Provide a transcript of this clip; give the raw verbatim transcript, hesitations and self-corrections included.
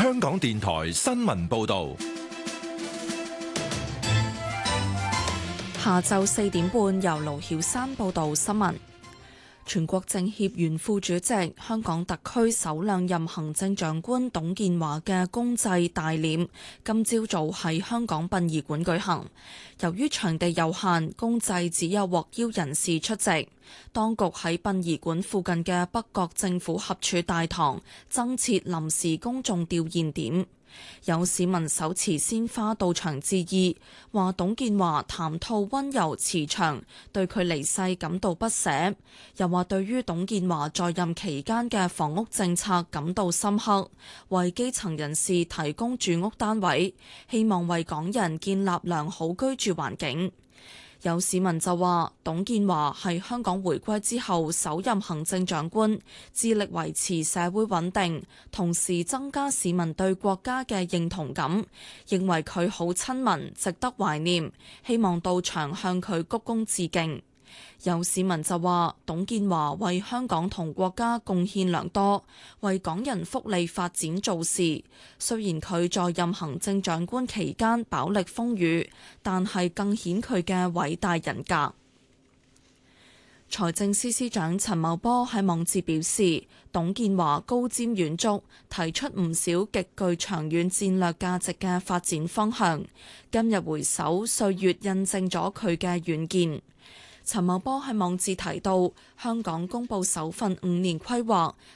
香港電台新聞報道。 下晝四點半，由盧曉山報道新聞。全國政協原副主席、香港特區首兩任行政長官董建華嘅公祭大殮，今朝早喺香港殯儀館舉行。由於場地有限，公祭只有獲邀人士出席。當局喺殯儀館附近嘅北角政府合署大堂增設臨時公眾弔唁點。有市民手持鮮花到場致意，話董建華談吐溫柔慈祥，對佢離世感到不捨。又話對於董建華在任期間嘅房屋政策感到深刻，為基層人士提供住屋單位，希望為港人建立良好居住環境。有市民就話，董建華係香港回歸之後首任行政長官，致力維持社會穩定，同時增加市民對國家嘅認同感，認為佢好親民，值得懷念，希望到場向佢鞠躬致敬。有市民就話，董建華為香港同國家貢獻良多，為港人福利發展做事。雖然佢在任行政長官期間飽歷風雨，但係更顯佢嘅偉大人格。財政司司長陳茂波喺網誌表示，董建華高瞻遠矚，提出唔少極具長遠戰略價值嘅發展方向。今日回首，歲月印證咗佢嘅遠見。陳茂波喺網誌提到，香港公布首份五年規劃，